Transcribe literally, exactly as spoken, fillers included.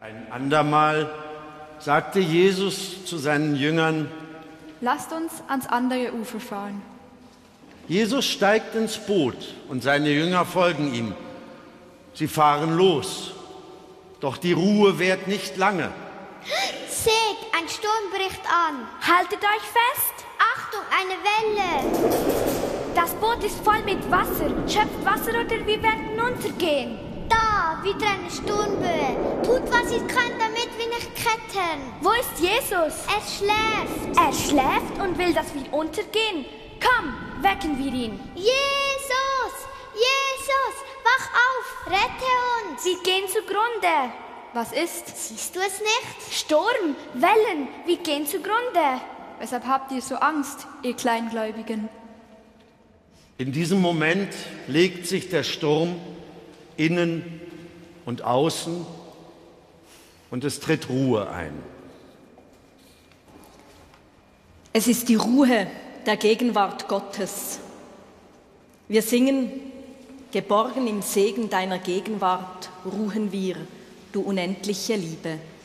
Ein andermal sagte Jesus zu seinen Jüngern: Lasst uns ans andere Ufer fahren. Jesus steigt ins Boot und seine Jünger folgen ihm. Sie fahren los. Doch die Ruhe währt nicht lange. Seht, ein Sturm bricht an. Haltet euch fest! Achtung, eine Welle! Das Boot ist voll mit Wasser. Schöpft Wasser oder wir werden untergehen. Da, wieder eine Sturmböe. Tut, was ihr könnt, damit wir nicht ketten. Wo ist Jesus? Er schläft. Er schläft und will, dass wir untergehen. Komm, wecken wir ihn. Jesus! Jesus! Wach auf! Rette uns! Wir gehen zugrunde. Was ist? Siehst du es nicht? Sturm, Wellen, wir gehen zugrunde. Weshalb habt ihr so Angst, ihr Kleingläubigen? In diesem Moment legt sich der Sturm innen und außen und es tritt Ruhe ein. Es ist die Ruhe der Gegenwart Gottes. Wir singen: Geborgen im Segen deiner Gegenwart ruhen wir, du unendliche Liebe.